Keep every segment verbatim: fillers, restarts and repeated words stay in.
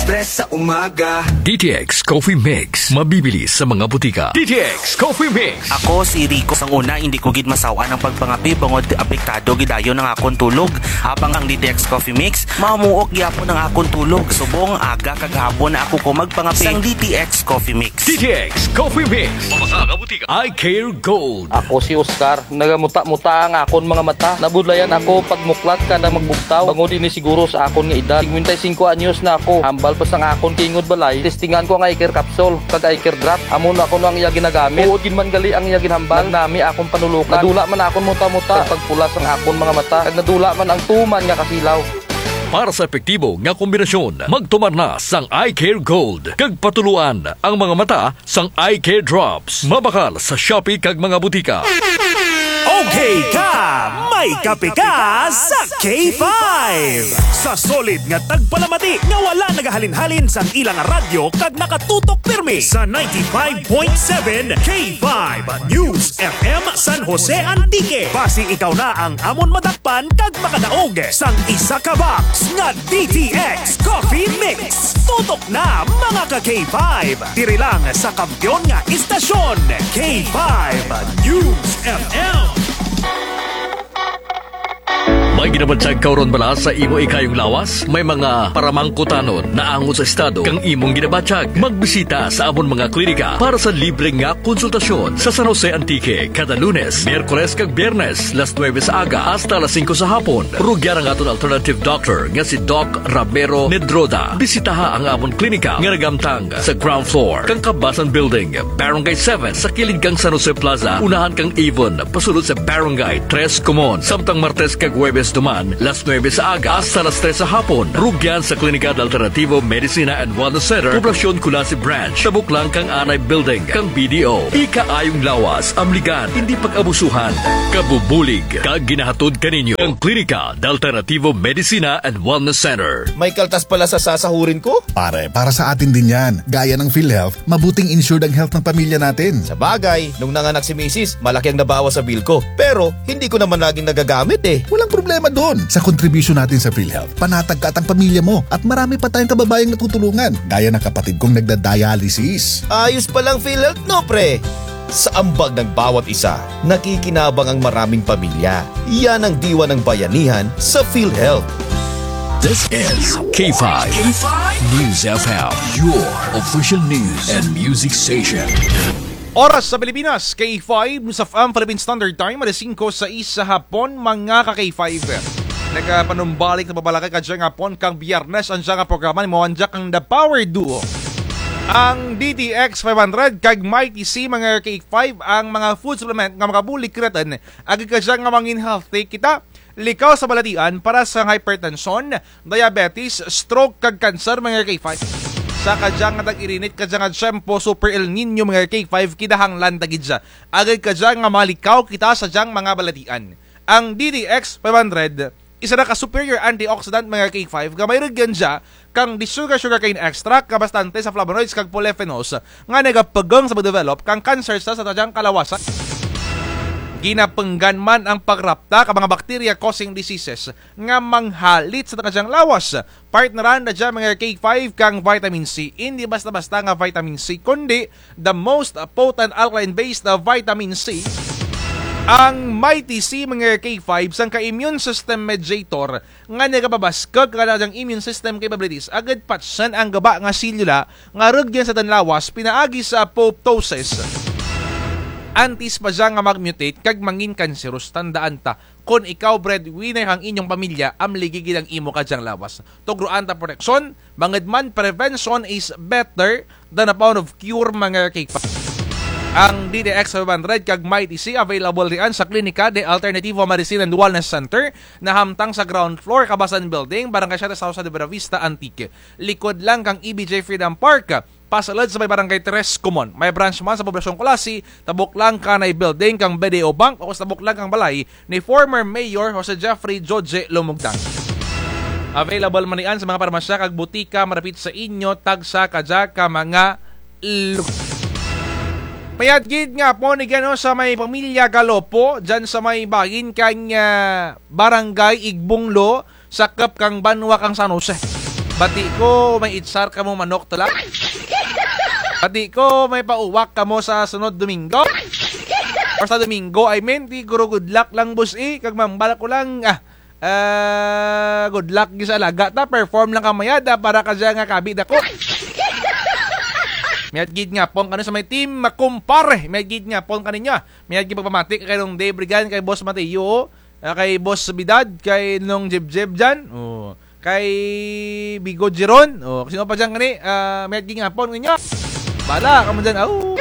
libre sa umaga. D T X Coffee Mix, mabibili sa mga butika. D T X Coffee Mix. Ako si Rico. Sang una, hindi ko gid masawa ng pagpangapi bangod apektado gidayon ng akong tulog. Habang ang D T X Coffee Mix, mamuok gyapon ng akong tulog. Subong aga kagahapon na ako ko magpangapi sang D T X Coffee Mix. D T X Coffee Mix. Mga butika. I Care Gold. Ako si Oscar. Nagamuta-muta ang akon mga mata. Nabudlayan ako pagmuklat ka na magbugtaw. Bangod ini siguro sa akon nga edad. fifty-five anyos na ako. Hambal pa sang akon kingod balay. Testingan ko ang I Care capsule kag I Care drop. Amon ako no ang iya ginagamit. Uod gid man gali ang iya ginhambal. Nami akon panulukan. Nadula man akon muta-muta. Pagpulas ang akon mga mata. Kag nadula man ang tuman nga kasilaw. Para sa epektibo nga kombinasyon, magtumar na sang I Care Gold. Kag patuluan ang mga mata sang I Care Drops. Mabakal sa Shopee kag mga butika. Okay ka! May kape ka sa K five! Sa solid nga tagpalamati nga wala nagahalin-halin sa ilang radyo kag nakatutok pirmi sa ninety-five point seven K five News F M San Jose Antique. Basi ikaw na ang amon madakpan kag makadaog sang isa ka box nga D T X Coffee Mix. Tutok na mga ka K five! Diri lang sa kampiyon nga istasyon K five News F M. May ginabadsag kauron bala sa imo ikayong lawas? May mga paramangkutanon na angon sa estado kang imong ginabadsag. Magbisita sa amon mga klinika para sa libre nga konsultasyon sa San Jose Antique kada Lunes, Miyerkules kag Biyernes las nueve sa aga hasta las cinco sa hapon. Rugyan ang aton alternative doctor nga si Doc Ramiro Nedroda. Bisitaha ang amon klinika nga nagamtang sa ground floor kang Kabasan Building, Barangay seven sa kilid kang San Jose Plaza. Unahan kang Avon pasulod sa Barangay Tres Comon. Samtang Martes kag Huwebes duman, las nueve sa aga hasta las tres sa hapon. Rugyan sa Klinika de Alternativo Medicina and Wellness Center, Poblacion Culasi Branch, tabuk lang kang Anay Building, kang B D O. Ikaayong lawas, amligan, hindi pag-abusuhan, kabubulig, kag ginahatod kaninyo. Ang Klinika de Alternativo Medicina and Wellness Center. May kaltas pala sa sasahurin ko? Pare, para sa atin din yan. Gaya ng PhilHealth, mabuting insured ang health ng pamilya natin. Sa bagay, nung nanganak si Missus, malaki ang nabawas sa bill ko. Pero, hindi ko naman laging nagagamit eh. Walang problema doon. Sa contribution natin sa PhilHealth, panatag ka at ang pamilya mo at marami pa tayong kababayang natutulungan. Gaya ng kapatid kong nagda-dialysis. Ayos palang PhilHealth, no pre? Sa ambag ng bawat isa, nakikinabang ang maraming pamilya. Yan ang diwa ng bayanihan sa PhilHealth. This is K five News F M, your official news and music station. Oras sa Pilipinas, K five, News of Am, Philippine Standard Time, alas singko sa isa hapon, mga ka-K five. Nagpanumbalik na babalakay ka dyan hapon kang Biyernes, ang dyan nga programa ni Mawanjak ang The Power Duo. Ang D T X five hundred, kag Mighty C, mga K five, ang mga food supplement nga makabulik kretan, agi ka dyan nga mangin healthy kita, likaw sa balatian para sa hypertension, diabetes, stroke, kag cancer, mga K five. Sa kadyang nga tag-irinit, kadyang nga syempo, super El Nino, mga K five, kidahang landagid siya. Agad kadyang nga malikaw kita sa dyang mga balatian. Ang D T X five hundred, isa na ka-superior antioxidant, mga K five, gamay rin gan siya, kang disugar sugarcane extract, kabastante sa flavonoids, kag polyphenols, nga nagapagang sa pag-develop, kang cancer sa sa tadyang kalawasan. Ginapenggan man ang pagrapta ka mga bacteria causing diseases nga manghalit sa tadyang lawas. Partneran na dyan mga K five kang vitamin C. Hindi basta-basta nga vitamin C, kundi the most potent alkaline-based na vitamin C. Ang Mighty C, mga K five, sang ka-immune system mediator nga nagababaskag ka na immune system capabilities. Agad patsan ang gaba nga silula nga rugyan sa tanlawas pinaagi sa apoptosis. Antis pa siya nga mag-mutate kag mangin kanserous. Tandaan ta, kung ikaw breadwinner ang inyong pamilya, amligigid ang imo ka diyang lawas. Tugruan ta protection, bangad man prevention is better than a pound of cure, mga K five. Ang D T X five hundred kag Mighty C available riyan sa Klinika de Alternativo Medicine and Wellness Center na hamtang sa ground floor, Kabasan Building, Barangay siete sa San Jose de Buenavista, Antique. Likod lang kang E B J Freedom Park, pasalad sa may Barangay Tres Comon. May branch man sa Poblacion Culasi, tabok lang kanay building kang B D O Bank, o tabok lang kang balay ni former Mayor Jose Jeffrey Joje Lumugdang. Available man riyan sa mga parmasya kag butika marapit sa inyo, tagsa kadya ka mga lugar. Payadgid nga po ni gano sa may pamilya Galopo, dyan sa may bagin kang uh, Barangay Igbonglo, sakop kang Banwa kang San Jose. Bati ko may itsar ka mo manok tala. Bati ko may pauwak ka mo sa sunod Domingo. Or sa Domingo, I mean, di guro good luck lang boss eh. Kag mambala ko lang, ah, uh, good luck gisa alaga ta. Perform lang kamayada para ka dyan nga kabid ako. May gid nga pong kano sa may team makumpare. May gid nga pong kaninya. May gid pagpamati kay nung Debrigan, kay Boss Mateo, uh, kay Boss Bidad, kay nung Jeb Jeb dyan. Oh. Kay Bigo Giron. Oh, sino pa dyan kani? Uh, may gid nga pong kaninya. Bala ka mo dyan. Oh.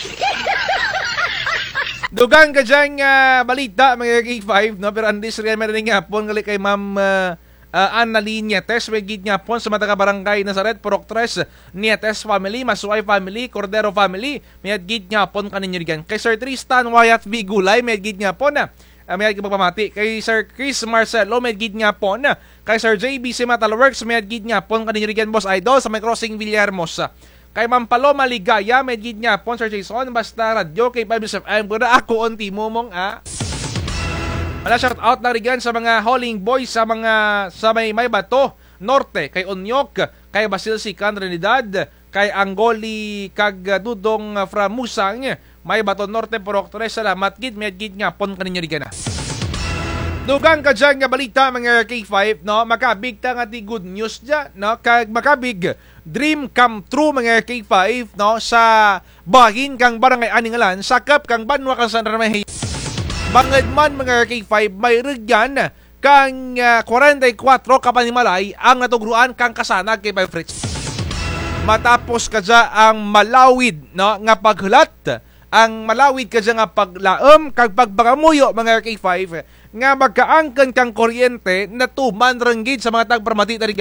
Dugang ka dyan uh, balita mga K five, no? Pero andis rin meron nga pong gali kay Ma'am uh, uh, Ana Nietes, may gid nga pong sa Mataga Barangay Nazaret, Purok tres, Nietes family, Masuay family, Cordero family, may gid nga pong kaninyo rin. Kay Sir Tristan Wyatt V. Gulay, may gid nga po na. Uh, may gid pagpamati. Kay Sir Chris Marcelo, may gid nga po na. Kay Sir J B Simatal Works, may gid nga pong kaninyo rin, Boss Idol, sa may crossing Villarmosa. Kay Ma'am Paloma Ligaya, may gid nga po, Sir Jason, basta radyo, kay five F M, kuna ako onti mo mong, ah. Wala, shout out na rin sa mga hauling boys sa mga sa may may bato norte, kay Onyok, kay Basil Sican Trinidad, kay Angoli kag Dudong from Musang, may bato norte, Purok tres. Salamat gid, may gid nga pon kaninyo rin na. Dugang ka dyan nga balita mga K five, no? Makabig ta nga ti good news dyan, no? Kag makabig dream come true mga K five, no? Sa bahin kang barangay Aningalan, sakap kang banwa kang San Ramay. Bangad man mga K five, may rigyan kang uh, forty-four kapanimalay ang natugruan kang kasanag kay Five Fritz. Matapos ka dyan ang malawid, no? Nga paghulat, ang malawid ka dyan nga paglaom, kag pagbangamuyo mga K five, nga magkaangkan kang kuryente na tuman ranggid sa mga tagpramati tariga.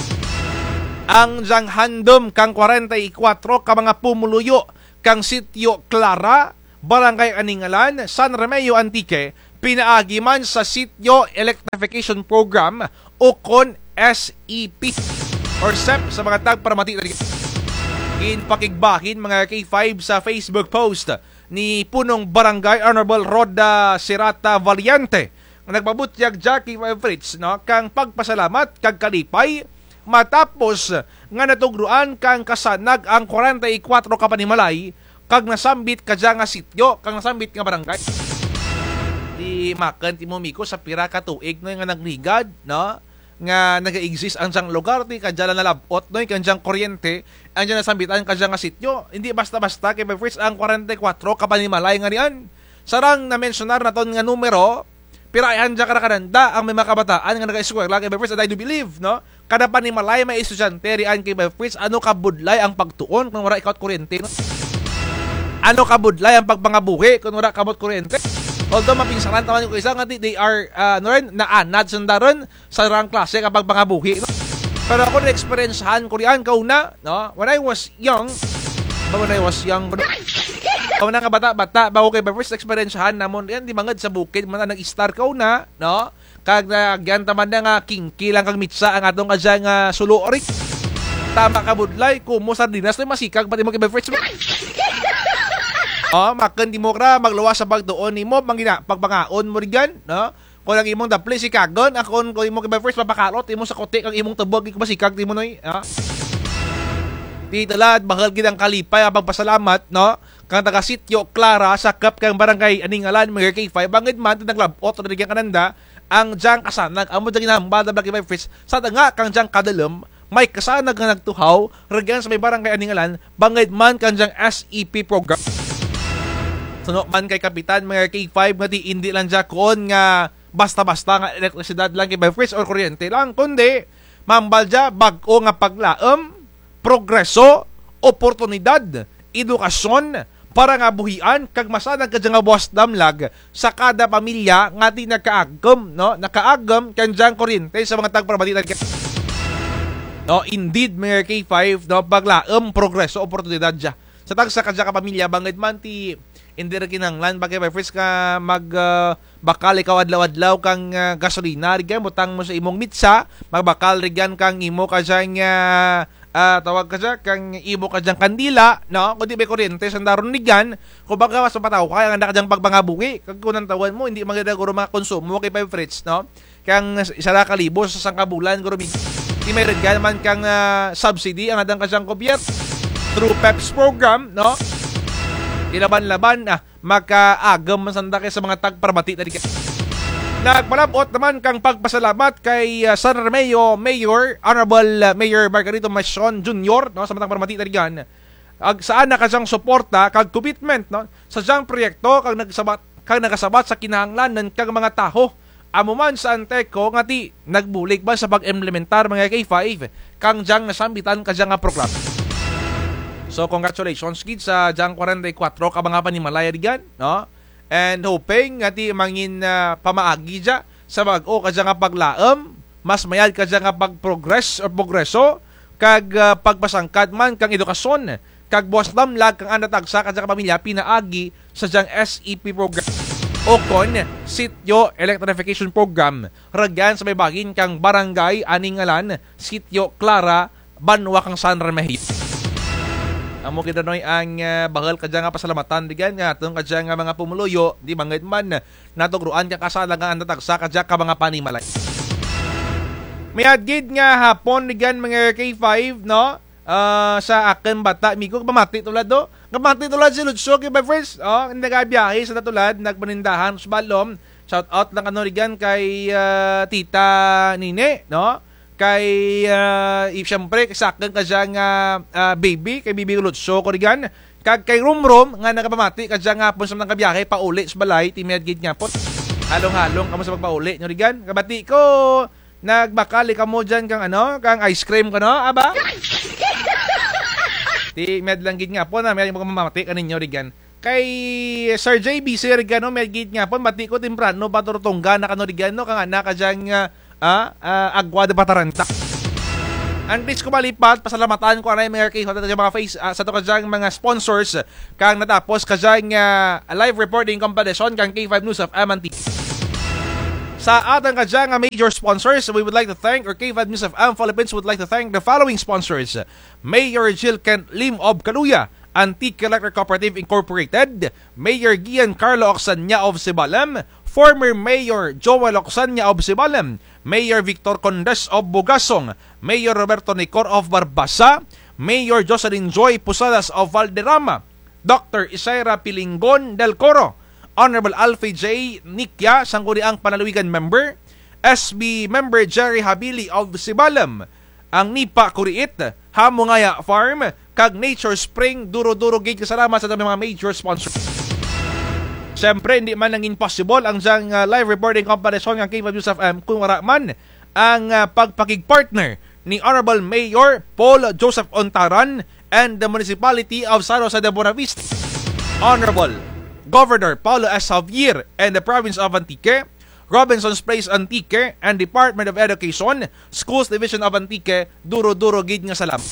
Ang jang handom kang forty-four ka mga pumuluyo kang sitio Clara, Barangay Aningalan, San Remeo Antique, pinaagi man sa sitio Electrification Program o kon S E P or S E P sa mga tagpramati tariga. Ginpakigbahin mga K five sa Facebook post ni Punong Barangay Honorable Roda Sirata Valiente, nagpabutyag Jackie Fritz, no, kang pagpasalamat kag kalipay matapos nga natugruan kang kasanag ang forty-four ka panimalay kag nasambit ka dyan nga sityo, kang nasambit nga barangay. Di makan ti mo miko sa pira ka tuig no nga nagligad, no, nga nag-exist ang diyang lugar, ti kadya na labot, no, kandyang kuryente, ang dyan nasambitan kadya nga sityo. Hindi basta-basta kay Fritz ang forty-four kapanimalay nga riyan. Sarang na-mentionar na ton nga numero, pirayan dyan karakananda ang may makabataan nga nag-eskwela kay Fritz, and I do believe, no, kada panimalay may estudyante riyan kay Fritz, ano kabudlay ang pagtuon kung wala ikaw kuryente, no? Ano kabudlay ang pagpangabuhi kung wala kamot kuryente? Although mapinsaran taman yung isa nga they are uh, no rin naanad sandaron sa rang klase kapag pangabuhi, no? Pero ako na-experiencehan ko riyan kauna, no? When I was young, when I was young, kauna nga bata-bata, bago kay first experiencehan namon yan, di mangad sa bukid, man nag-star kauna, no? Kag nagyan taman na nga kingki lang kang mitsa ang atong kadya nga suluorik. Tama ka budlay, kumo sardinas na masikag, pati mo kay first. Oh, makan di mo kra magluwas sa pagtuon nimo mangina pagpangaon mo rigan, no? Kung ang imong dapli si kagon, akon ko imong kay first papakalot imo sa kote kang imong tubog iko masikag di mo noy, ha? Titalad bahal gid ang kalipay ang pagpasalamat, no? Kang taga sitio Clara sa kap kang barangay Aningalan mga K five bangid man naglabot na rigan kananda ang jang kasanag amo dagin hambal da kay first sa nga kang jang kadalom may kasanag nga nagtuhaw rigan sa may barangay Aningalan bangid man kang jang S E P program. Suno man kay kapitan mga K five nga di hindi lang dya kon nga basta-basta nga elektrisidad lang kay by first or kuryente lang, kundi mambal dya bag-o nga paglaom, progreso, oportunidad, edukasyon para nga buhian kag masanag ka dya nga buwas damlag sa kada pamilya nga di nakaagom, no? Nakaagom kandyang kuryente sa mga tagparbalitan. No, indeed mga K five, no, paglaom, progreso, oportunidad dya. Sa tag sa kadya ka pamilya bangid man ti hindi rin kinanglan bagay by first ka mag uh, bakal ikaw adlaw-adlaw kang uh, gasolina rigan butang mo sa imong mitsa magbakal rigan kang imo ka dyan uh, uh, tawag ka dyan kang imo ka dyan kandila, no, kundi may kuryente sandaron rigan kung baga mas mapataw kaya nga ka dyan pagbangabuhi kag kunang tawan mo hindi maganda guro mga konsumo kay five Fritz, no, kang isa na kalibo sa sangkabulan guro Di may regyan man kang uh, subsidy ang adang kasyang gobyerno through PEPS program, no? Ilaban-laban, ah, makaagam man sanda kay sa mga tagparmati na di ka. Nagpalabot naman kang pagpasalamat kay uh, San Romeo Mayor, Honorable uh, Mayor Margarito Macion Junior, no? Sa mga tagparmati na di ka. Ag saan na kasyang suporta kag commitment, no? Sa siyang proyekto kag nagsabat kag nagasabat sa kinahanglanan kag mga taho. Amo man sa Anteco nga ti nagbulig ba sa pag-implementar mga K five kang jang nasambitan ka nga program. So congratulations gid sa jang forty-four ka mga panimalaya digan, no? And hoping nga ti mangin uh, pamaagi ja sa bag-o ka nga paglaom, mas mayad ka nga pag-progress or progreso kag uh, pagpasangkad man kang edukasyon kag buwas lamlag kang anatagsa ka nga pamilya pinaagi sa jang S E P program. O kon Sitio Electrification Program ragyan sa may bagin kang barangay aningalan Sitio Clara Banwa kang San Remigio. Amo kita noy ang uh, bahal kadya nga pasalamatan digan nga atong kadya nga mga pumuluyo di mangit man natugruan ka kasala nga anatagsa kadya ka mga panimalay. Mayadgid nga hapon digan mga K five, no? Uh, sa akin bata migo pamati tulad do pamati tulad si Lutso kay my friends, oh nagabiyahe sa natulad nagpanindahan sa balom. Shout out lang ano rigan kay uh, tita Nine, no, kay uh, if syempre sa akin kadya nga uh, baby kay bibi Lutso ko rigan kag kay Rumrum nga nagapamati kadya nga pon sa nang kabiyahe pauli sa balay ti medgid nga po halong-halong kamo sa pagpauli nyo rigan kabati ko nagbakali ka mo dyan kang ano kang ice cream ka, no, aba. Ti med lang gid nga po na may mamamati kaninyo rigan. Kay Sir J B Sir rigan no med gid nga po mati ko temprano paturtungga na kano rigan no kang anak ka jang uh, uh, agwa de pataranta. Andis ko malipat pasalamatan ko anay mga kay sa mga face uh, sa to ka jang mga sponsors kang natapos ka jang uh, live reporting competition kang K five News of M N T. Sa atang kadya nga major sponsors, we would like to thank, or K five News of M Philippines would like to thank the following sponsors. Mayor Jill Kent Lim of Kaluya, Antique Electric Cooperative Incorporated, Mayor Gian Carlo Oxanya of Sibalem, former Mayor Joel Oxanya of Sibalem, Mayor Victor Condes of Bugasong, Mayor Roberto Nicor of Barbasa, Mayor Jocelyn Joy Pusadas of Valderrama, Doctor Isaira Pilingon del Coro, Honorable Alfie J. Nikya, Sangguniang Panalawigan Member, S B Member Jerry Habili of Sibalem, ang Nipa Kuriit, Hamungaya Farm, kag Nature Spring, Duro-Duro Gate. Kasalamat sa mga major sponsors. Siyempre, hindi man nang impossible ang diyang uh, live reporting competition ng K five News of M kung wala man ang uh, pagpakig-partner ni Honorable Mayor Paul Joseph Ontaran and the Municipality of San Jose de Buenavista, Honorable Governor Paulo S. Javier and the Province of Antique, Robinson's Place Antique, and Department of Education, Schools Division of Antique, Duro-Duro Gid nga salam.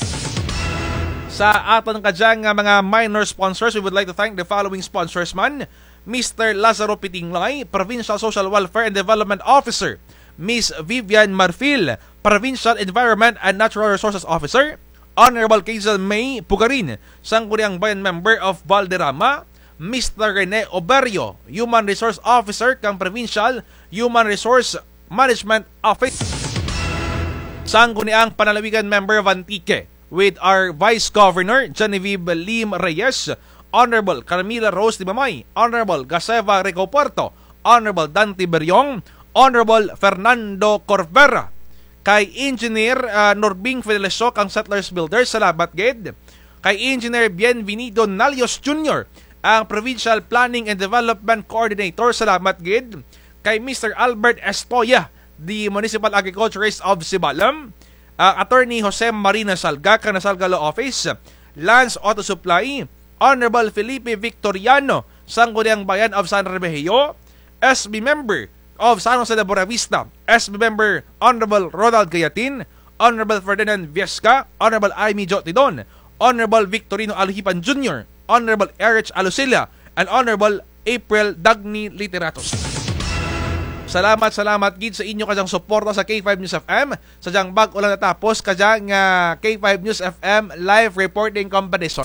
Sa aton kadyang mga minor sponsors, we would like to thank the following sponsors man. Mister Lazaro Pitinglay, Provincial Social Welfare and Development Officer. Miss Vivian Marfil, Provincial Environment and Natural Resources Officer. Honorable Kazel May Pugarin, Sangguniang Bayan Member of Valderrama. Mister Rene Oberio, Human Resource Officer kang Provincial Human Resource Management Office. Sangguniang Panalawigan Member of Antique with our Vice Governor Genevieve Lim Reyes, Honorable Carmila Rose Dimamay, Honorable Gaseva Rico Puerto, Honorable Dante Beryong, Honorable Fernando Corvera, kay Engineer uh, Norbing Fidelesio kang Settlers Builders, salamat gid. Kay Engineer Bienvenido Nalios Junior, ang Provincial Planning and Development Coordinator, salamat gid. Kay Mister Albert Estoya, the Municipal Agriculturist of Sibalem, uh, Attorney Jose Marina Salga, kang Nasalga Law Office, Lance Auto Supply, Honorable Felipe Victoriano, Sangguniang Bayan of San Remigio, S B Member of San Jose de Buenavista, S B Member Honorable Ronald Gayatin, Honorable Ferdinand Viesca, Honorable Amy Jotidon, Honorable Victorino Alhipan Junior, Honorable Erich Alucilla, and Honorable April Dagni Literatos. Salamat, salamat gid sa inyo kajang suporta sa K five News F M. Sa jang bag ulang natapos kajang uh, K five News F M live reporting competition.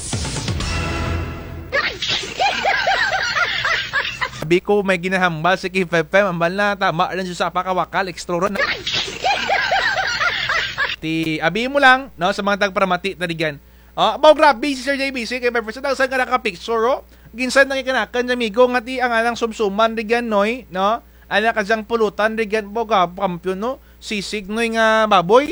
Sabi ko may ginahambal si K five F M, ambal na tama rin siya sa pakawakal, extra na. Ti abi mo lang no sa mga tagparamati tadigan. Ah, uh, grabe si Sir J B C kay my first sa ka naka-picture oh. Ginsan nang ikanakan amigo nga ti ang anang sumsuman digan noy, no? Ana ka jang pulutan digan po ka kampiyon no. Sisig noy nga baboy.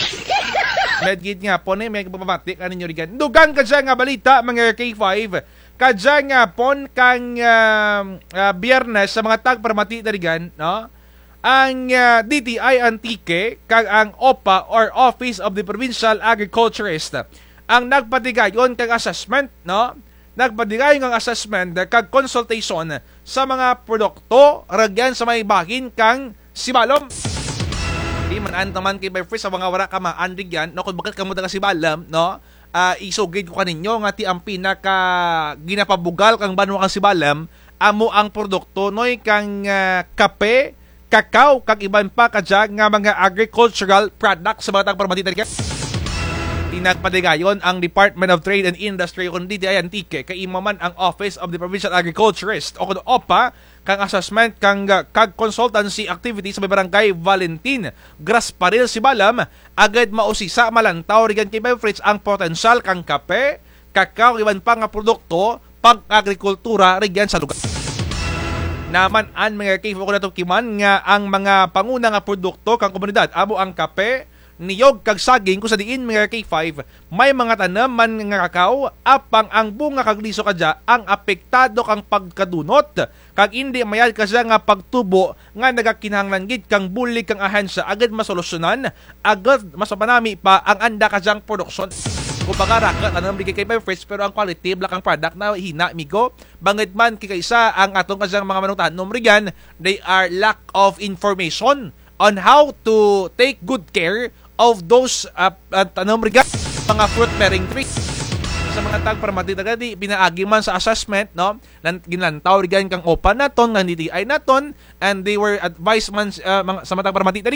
Medgit nga po ni may pamati kaninyo digan. Dugang ka nga balita mga K five. Kadya nga pon kang uh, uh, biyernes sa mga tagparamati digan, no? Ang uh, D T I Antique kag ang O P A or Office of the Provincial Agriculturist ang nagpatigayon kag assessment, no? Nagpatigayon ang assessment kag consultation sa mga produkto ragyan sa may bahin kang sibalom. Di man antaman kay by first sa mga wala ka maandigyan, no? Kung bakit kamo taga sibalom, no? Uh, isugid ko kaninyo nga ti ang pinaka ginapabugal kang banwa kang sibalom amo ang produkto noy kang uh, kape, kakao kag iban pa kadya nga mga agricultural products sa mga tagparamati tadi. Tinagpadigayon ang Department of Trade and Industry kundi di ay Antique kay imaman ang Office of the Provincial Agriculturist o kuno O P A kang assessment kang uh, kag consultancy activity sa barangay Valentin Grasparil Sibalam agad mausisa malantaw rigan kay Fritz ang potential kang kape, kakao iban pa nga produkto pag agrikultura rigan sa lugar. Naman an mga kay ko na kiman nga ang mga panguna nga produkto kang komunidad amo ang kape, niyog kag saging ko sa diin mga K five may mga tanaman nga kakao apang ang bunga kag liso kadya ang apektado kang pagkadunot kag hindi mayad kasya nga pagtubo nga nagakinahanglan gid kang bulig kang ahensya agad masolusyonan agad masapanami pa ang anda kadyang produksyon. Kumbaga rakat anong bigay kay first pero ang quality black ang product na hina migo bangit man kay kaysa ang atong kadyang mga manungtanom rigan they are lack of information on how to take good care of those uh, uh, tanong riga mga fruit bearing trees sa mga tagparamati tagadi pinaagi man sa assessment no ginlantaw rigan kang O P A naton nga D T I naton and they were advised man uh, mga, sa mga tagparamati